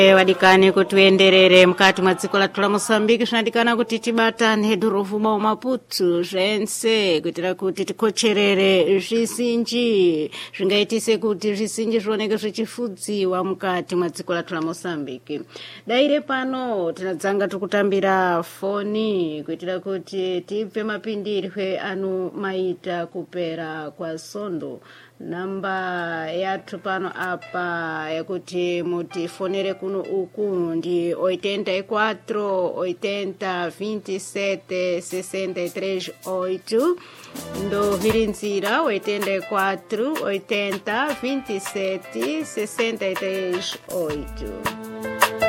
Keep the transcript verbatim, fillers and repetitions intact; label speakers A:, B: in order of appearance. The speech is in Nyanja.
A: wadikani kuti tuenderere mukati mwa dziko lathu la Mosambiki zvinadikana kuti tibatane dhurovuma umaputu zvense kuitira kuti tikocherere zvisinji zvingaitise kuti zvisinji zvioneke zvichifudziwa mukati mwa dziko lathu la Mosambiki. Daire pano tinadzanga tikutambira foni kuitira kuti tipe mapindirwe anu maita kupera kwa sondo. Namba yathu pano apa yakuti mutifonere kuno uku ndi oitenta e quatro oitenta vinte e sete sessenta e três oito ndo virinzira oitenta e quatro oitenta vinte e sete sessenta e três oito.